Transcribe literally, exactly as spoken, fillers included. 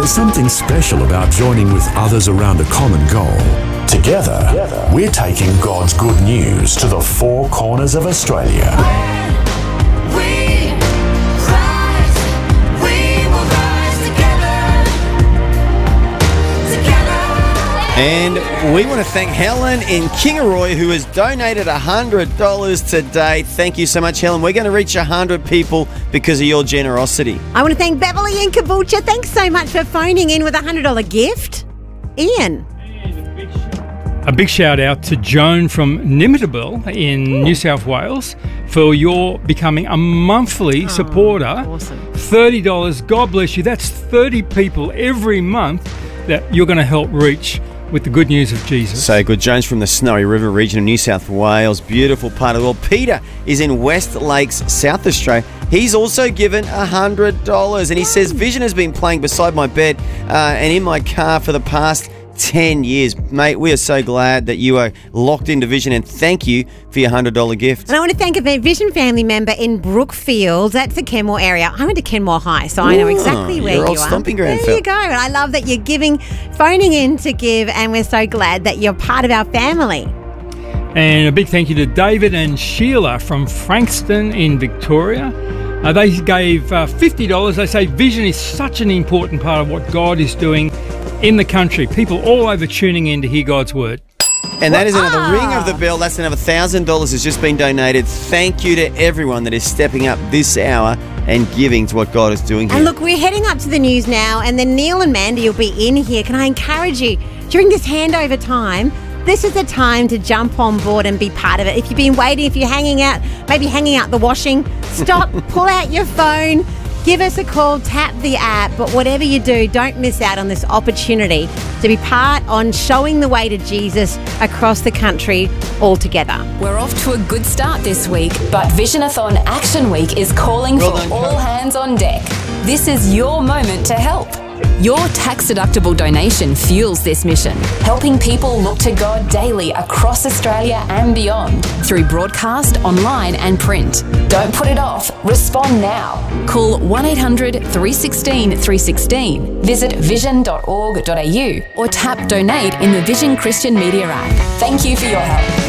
There's something special about joining with others around a common goal. Together, we're taking God's good news to the four corners of Australia. And we want to thank Helen in Kingaroy, who has donated one hundred dollars today. Thank you so much, Helen. We're going to reach one hundred people because of your generosity. I want to thank Beverly in Caboolture. Thanks so much for phoning in with a one hundred dollars gift. Ian. A big shout out to Joan from Nimitable in Ooh. New South Wales for your becoming a monthly oh, supporter. Awesome. thirty dollars. God bless you. That's thirty people every month that you're going to help reach with the good news of Jesus. So good. Jones from the Snowy River region of New South Wales. Beautiful part of the world. Peter is in West Lakes, South Australia. He's also given one hundred dollars. And he says, Vision has been playing beside my bed uh, and in my car for the past ten years. Mate, we are so glad that you are locked into Vision, and thank you for your one hundred dollars gift. And I want to thank a Vision family member in Brookfield. That's the Kenmore area. I went to Kenmore High, so I know exactly where your you old are. Stomping ground, there Phil. you go. And I love that you're giving, phoning in to give, and we're so glad that you're part of our family. And a big thank you to David and Sheila from Frankston in Victoria. Uh, they gave uh, fifty dollars. They say Vision is such an important part of what God is doing in the country. People all over tuning in to hear God's word. And that is another Ah. ring of the bell. That's another one thousand dollars has just been donated. Thank you to everyone that is stepping up this hour and giving to what God is doing here. And look, we're heading up to the news now, and then Neil and Mandy will be in here. Can I encourage you, during this handover time, this is the time to jump on board and be part of it. If you've been waiting, if you're hanging out, maybe hanging out the washing, stop, pull out your phone, give us a call, tap the app. But whatever you do, don't miss out on this opportunity to be part on showing the way to Jesus across the country all together. We're off to a good start this week, but Visionathon Action Week is calling Well for done, all Carl. hands on deck. This is your moment to help. Your tax-deductible donation fuels this mission, helping people look to God daily across Australia and beyond through broadcast, online and print. Don't put it off. Respond now. Call one eight hundred three one six three one six, visit vision dot org dot a u or tap Donate in the Vision Christian Media app. Thank you for your help.